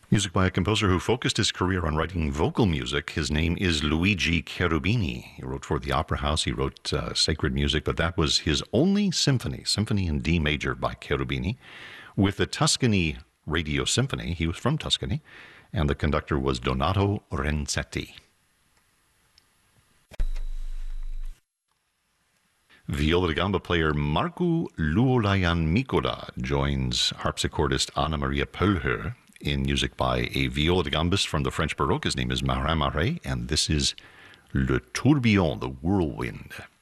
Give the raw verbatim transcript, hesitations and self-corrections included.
Music by a composer who focused his career on writing vocal music. His name is Luigi Cherubini. He wrote for the Opera House. He wrote uh, sacred music, but that was his only symphony, Symphony in D major by Cherubini. With the Tuscany Radio Symphony, he was from Tuscany, and the conductor was Donato Renzetti. Viola da gamba player Markku Luolajan Mikkola joins harpsichordist Anna Maria Pölhör in music by a viola da gambist from the French Baroque. His name is Marin Marais, and this is Le Tourbillon, the Whirlwind.